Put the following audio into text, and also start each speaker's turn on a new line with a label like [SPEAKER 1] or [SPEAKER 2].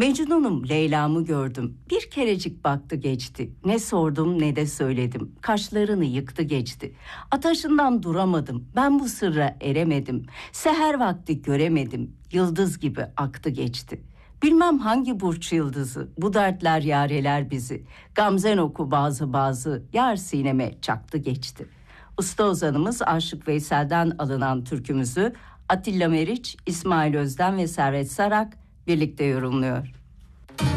[SPEAKER 1] Mecnunum Leyla'mı gördüm. Bir kerecik baktı geçti. Ne sordum ne de söyledim. Kaşlarını yıktı geçti. Ataşından duramadım. Ben bu sırra eremedim. Seher vakti göremedim. Yıldız gibi aktı geçti. Bilmem hangi burç yıldızı. Bu dertler yareler bizi. Gamzen oku bazı. Yar sineme çaktı geçti. Usta ozanımız Aşık Veysel'den alınan türkümüzü Atilla Meriç, İsmail Özden ve Servet Sarak birlikte yorumluyor.